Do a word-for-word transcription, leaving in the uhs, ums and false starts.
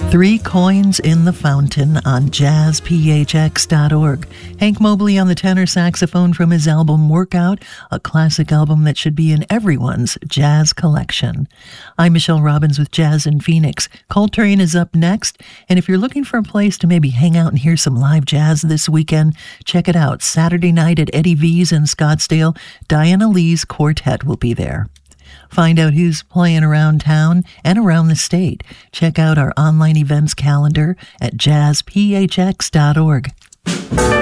Three Coins in the Fountain on jazz p h x dot org. Hank Mobley on the tenor saxophone from his album Workout, a classic album that should be in everyone's jazz collection. I'm Michelle Robbins with Jazz in Phoenix. Coltrane is up next, and if you're looking for a place to maybe hang out and hear some live jazz this weekend, check it out. Saturday night at Eddie V's in Scottsdale, Diana Lee's Quartet will be there. Find out who's playing around town and around the state. Check out our online events calendar at jazz p h x dot org.